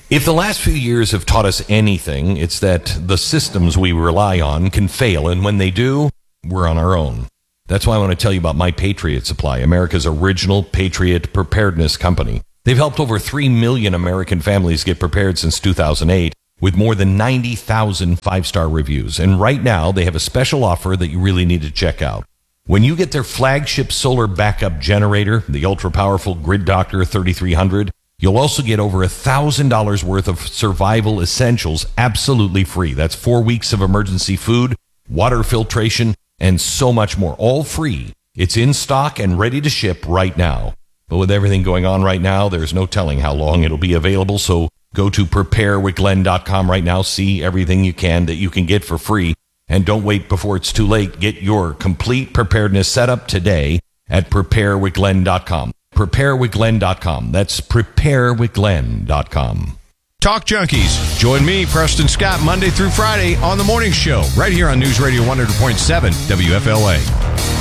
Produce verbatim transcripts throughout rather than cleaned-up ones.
If the last few years have taught us anything, it's that the systems we rely on can fail, and when they do, we're on our own. That's why I want to tell you about My Patriot Supply, America's original Patriot preparedness company. They've helped over three million American families get prepared since two thousand eight with more than ninety thousand five-star reviews. And right now, they have a special offer that you really need to check out. When you get their flagship solar backup generator, the ultra-powerful Grid Doctor thirty-three hundred, you'll also get over one thousand dollars worth of survival essentials absolutely free. That's four weeks of emergency food, water filtration, and so much more. All free. It's in stock and ready to ship right now. But with everything going on right now, there's no telling how long it'll be available. So go to prepare with glenn dot com right now. See everything you can that you can get for free. And don't wait before it's too late. Get your complete preparedness set up today at prepare with glenn dot com. prepare with glenn dot com. That's prepare with glenn dot com. Talk Junkies. Join me, Preston Scott, Monday through Friday on The Morning Show, right here on News Radio one hundred point seven W F L A.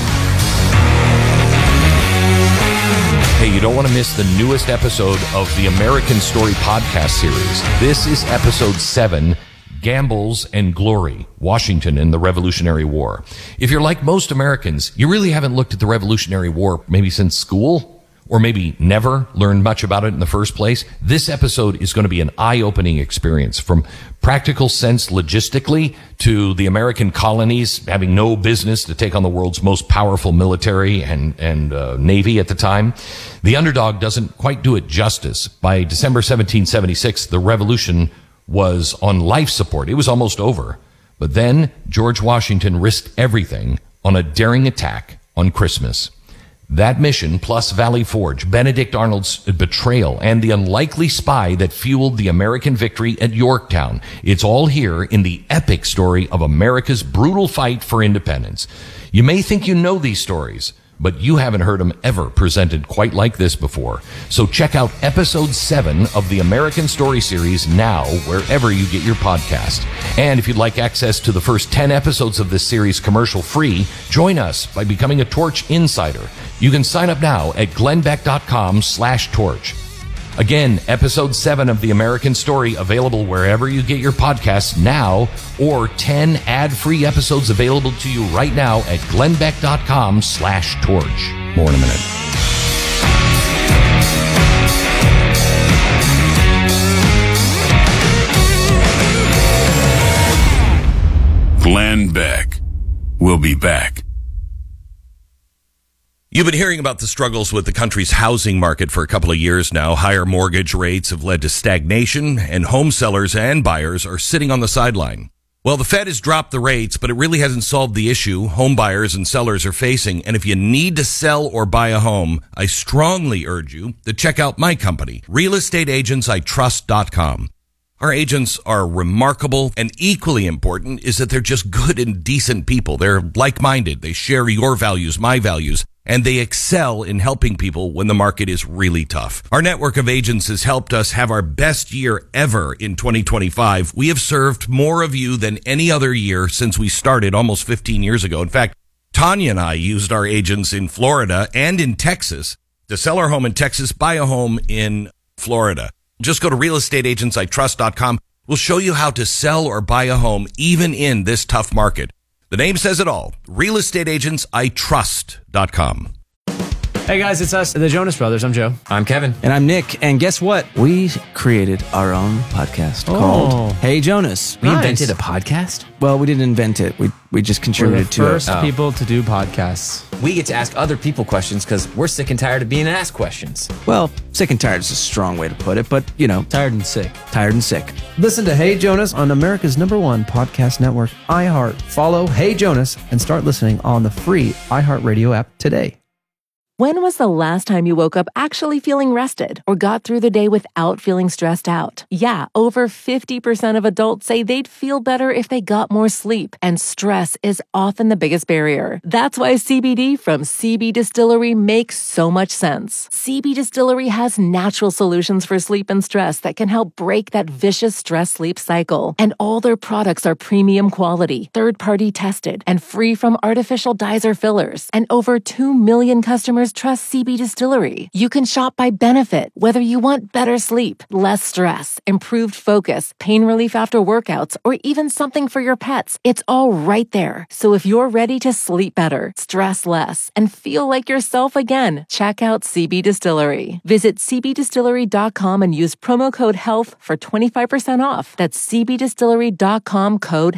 Hey, you don't want to miss the newest episode of the American Story podcast series. This is episode seven, Gambles and Glory, Washington and the Revolutionary War. If you're like most Americans, you really haven't looked at the Revolutionary War maybe since school, or maybe never learned much about it in the first place. This episode is going to be an eye-opening experience, from practical sense logistically to the American colonies having no business to take on the world's most powerful military and, and uh, navy at the time. The underdog doesn't quite do it justice. By December seventeen seventy-six, the revolution was on life support. It was almost over. But then George Washington risked everything on a daring attack on Christmas. That mission, plus Valley Forge, Benedict Arnold's betrayal, and the unlikely spy that fueled the American victory at Yorktown. It's all here in the epic story of America's brutal fight for independence. You may think you know these stories, but you haven't heard them ever presented quite like this before. So check out episode seven of the American Story series now, wherever you get your podcast. And if you'd like access to the first ten episodes of this series commercial free, join us by becoming a Torch Insider. You can sign up now at glennbeck.com slash torch. Again, episode seven of the American Story available wherever you get your podcasts now, or ten ad-free episodes available to you right now at glennbeck.com slash torch. More in a minute. Glenn Beck. We'll be back. You've been hearing about the struggles with the country's housing market for a couple of years now. Higher mortgage rates have led to stagnation, and home sellers and buyers are sitting on the sideline. Well, the Fed has dropped the rates, but it really hasn't solved the issue home buyers and sellers are facing. And if you need to sell or buy a home, I strongly urge you to check out my company, real estate agents I trust dot com. Our agents are remarkable, and equally important is that they're just good and decent people. They're like-minded. They share your values, my values, and they excel in helping people when the market is really tough. Our network of agents has helped us have our best year ever in twenty twenty-five. We have served more of you than any other year since we started almost fifteen years ago. In fact, Tanya and I used our agents in Florida and in Texas to sell our home in Texas, buy a home in Florida. Just go to real estate agents I trust dot com. We'll show you how to sell or buy a home even in this tough market. The name says it all. real estate agents I trust dot com. Hey guys, it's us, the Jonas Brothers. I'm Joe. I'm Kevin. And I'm Nick. And guess what? We created our own podcast Oh. called Hey Jonas. We Nice. invented a podcast? Well, we didn't invent it. We we just We're the contributed to first it. Oh. people to do podcasts. We get to ask other people questions because we're sick and tired of being asked questions. Well, sick and tired is a strong way to put it, but, you know, Tired and sick. tired and sick. Listen to Hey Jonas on America's number one podcast network, iHeart. Follow Hey Jonas and start listening on the free iHeartRadio app today. When was the last time you woke up actually feeling rested or got through the day without feeling stressed out? Yeah, over fifty percent of adults say they'd feel better if they got more sleep, and stress is often the biggest barrier. That's why C B D from C B Distillery makes so much sense. C B Distillery has natural solutions for sleep and stress that can help break that vicious stress-sleep cycle. And all their products are premium quality, third-party tested, and free from artificial dyes or fillers. And over two million customers customers trust C B Distillery. You can shop by benefit, whether you want better sleep, less stress, improved focus, pain relief after workouts, or even something for your pets. It's all right there. So if you're ready to sleep better, stress less, and feel like yourself again, check out C B Distillery. Visit c b distillery dot com and use promo code HEALTH for twenty-five percent off. That's c b distillery dot com code